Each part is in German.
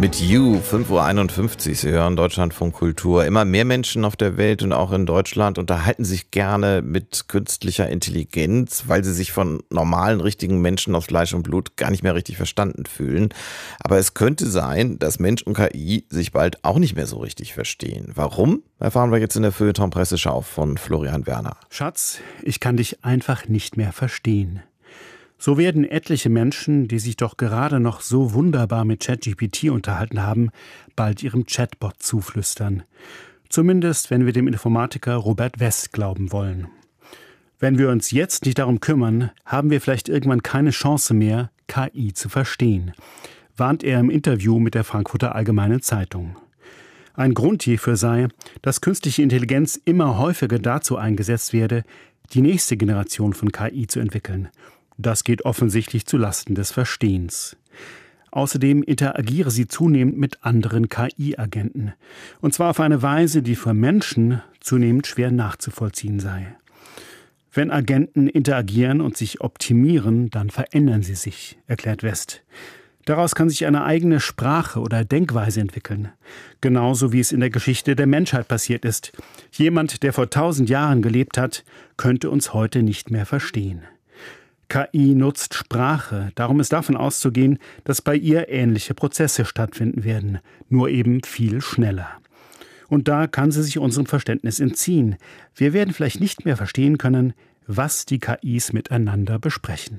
Mit You, 5:51 Uhr, Sie hören Deutschlandfunk Kultur. Immer mehr Menschen auf der Welt und auch in Deutschland unterhalten sich gerne mit künstlicher Intelligenz, weil sie sich von normalen, richtigen Menschen aus Fleisch und Blut gar nicht mehr richtig verstanden fühlen. Aber es könnte sein, dass Mensch und KI sich bald auch nicht mehr so richtig verstehen. Warum? Erfahren wir jetzt in der Feuilleton-Presseschau von Florian Werner. Schatz, ich kann dich einfach nicht mehr verstehen. So werden etliche Menschen, die sich doch gerade noch so wunderbar mit ChatGPT unterhalten haben, bald ihrem Chatbot zuflüstern. Zumindest, wenn wir dem Informatiker Robert West glauben wollen. Wenn wir uns jetzt nicht darum kümmern, haben wir vielleicht irgendwann keine Chance mehr, KI zu verstehen, warnt er im Interview mit der Frankfurter Allgemeinen Zeitung. Ein Grund hierfür sei, dass künstliche Intelligenz immer häufiger dazu eingesetzt werde, die nächste Generation von KI zu entwickeln. Das geht offensichtlich zu Lasten des Verstehens. Außerdem interagiere sie zunehmend mit anderen KI-Agenten. Und zwar auf eine Weise, die für Menschen zunehmend schwer nachzuvollziehen sei. Wenn Agenten interagieren und sich optimieren, dann verändern sie sich, erklärt West. Daraus kann sich eine eigene Sprache oder Denkweise entwickeln. Genauso wie es in der Geschichte der Menschheit passiert ist. Jemand, der vor 1000 Jahren gelebt hat, könnte uns heute nicht mehr verstehen. KI nutzt Sprache, darum ist davon auszugehen, dass bei ihr ähnliche Prozesse stattfinden werden, nur eben viel schneller. Und da kann sie sich unserem Verständnis entziehen. Wir werden vielleicht nicht mehr verstehen können, was die KIs miteinander besprechen.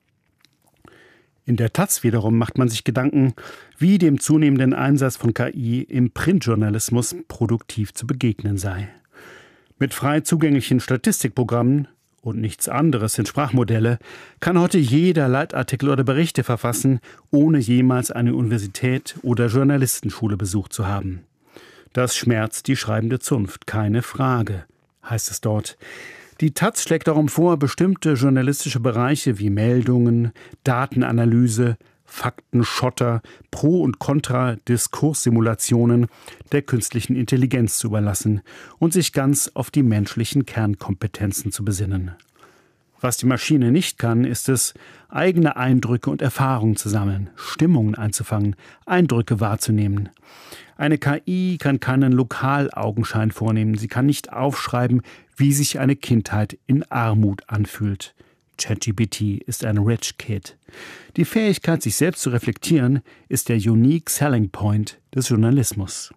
In der Taz wiederum macht man sich Gedanken, wie dem zunehmenden Einsatz von KI im Printjournalismus produktiv zu begegnen sei. Mit frei zugänglichen Statistikprogrammen und nichts anderes sind Sprachmodelle, kann heute jeder Leitartikel oder Berichte verfassen, ohne jemals eine Universität oder Journalistenschule besucht zu haben. Das schmerzt die schreibende Zunft, keine Frage, heißt es dort. Die Taz schlägt darum vor, bestimmte journalistische Bereiche wie Meldungen, Datenanalyse, Faktenschotter, Pro- und Kontra-Diskurssimulationen der künstlichen Intelligenz zu überlassen und sich ganz auf die menschlichen Kernkompetenzen zu besinnen. Was die Maschine nicht kann, ist es, eigene Eindrücke und Erfahrungen zu sammeln, Stimmungen einzufangen, Eindrücke wahrzunehmen. Eine KI kann keinen Lokalaugenschein vornehmen, sie kann nicht aufschreiben, wie sich eine Kindheit in Armut anfühlt. ChatGPT ist ein Rich Kid. Die Fähigkeit, sich selbst zu reflektieren, ist der Unique Selling Point des Journalismus.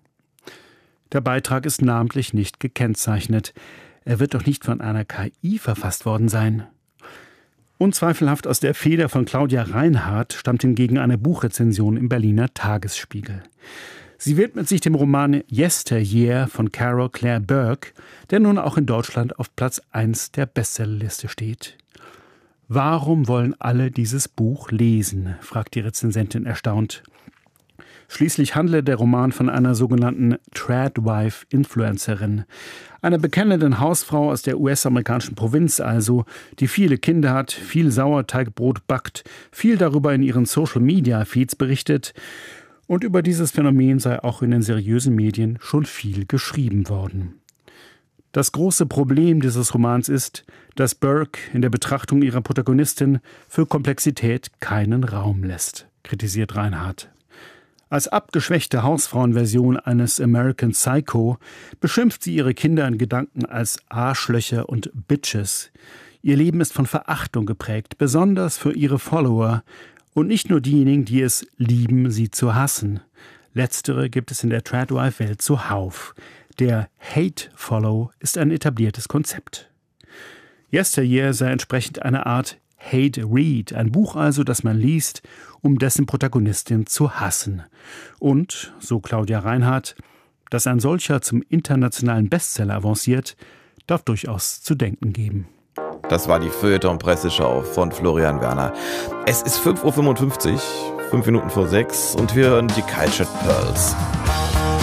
Der Beitrag ist namentlich nicht gekennzeichnet. Er wird doch nicht von einer KI verfasst worden sein. Unzweifelhaft aus der Feder von Claudia Reinhardt stammt hingegen eine Buchrezension im Berliner Tagesspiegel. Sie widmet sich dem Roman Yesteryear von Carol Claire Burke, der nun auch in Deutschland auf Platz 1 der Bestsellerliste steht. Warum wollen alle dieses Buch lesen? Fragt die Rezensentin erstaunt. Schließlich handle der Roman von einer sogenannten Tradwife-Influencerin, einer bekennenden Hausfrau aus der US-amerikanischen Provinz also, die viele Kinder hat, viel Sauerteigbrot backt, viel darüber in ihren Social-Media-Feeds berichtet. Und über dieses Phänomen sei auch in den seriösen Medien schon viel geschrieben worden. Das große Problem dieses Romans ist, dass Burke in der Betrachtung ihrer Protagonistin für Komplexität keinen Raum lässt, kritisiert Reinhardt. Als abgeschwächte Hausfrauenversion eines American Psycho beschimpft sie ihre Kinder in Gedanken als Arschlöcher und Bitches. Ihr Leben ist von Verachtung geprägt, besonders für ihre Follower und nicht nur diejenigen, die es lieben, sie zu hassen. Letztere gibt es in der Tradwife-Welt zuhauf. Der Hate-Follow ist ein etabliertes Konzept. Yesteryear sei entsprechend eine Art Hate-Read, ein Buch also, das man liest, um dessen Protagonistin zu hassen. Und, so Claudia Reinhardt, dass ein solcher zum internationalen Bestseller avanciert, darf durchaus zu denken geben. Das war die Feuilleton-Presseschau von Florian Werner. Es ist 5:55 Uhr, 5 Minuten vor 6 und wir hören die Cultured Pearls.